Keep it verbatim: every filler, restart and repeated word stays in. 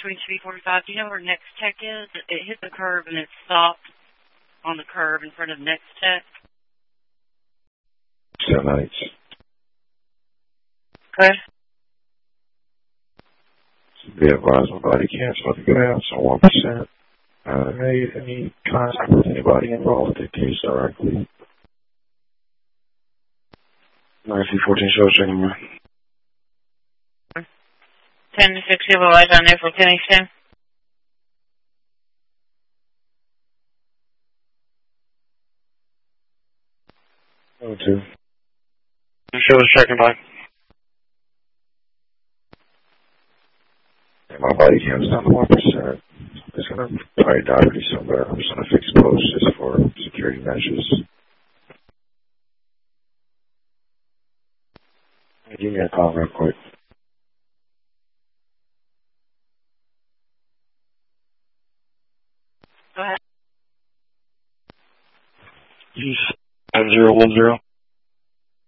between three forty-five. Do you know where Next Tech is? It, it hit the curb and it stopped on the curb in front of Next Tech. Seven nights. Okay. Be advised my body cam's about to go down, so one percent. Uh, made any contact with anybody involved in the case directly. nineteen fourteen show checking me. ten to six, you have a light on there for Kingston. Oh, two. Show is checking by. Yeah, my body cam's down to one percent. It's gonna probably die pretty somewhere. I'm just gonna fix posts just for security measures. Give me a call real quick. Go ahead. Five zero one zero.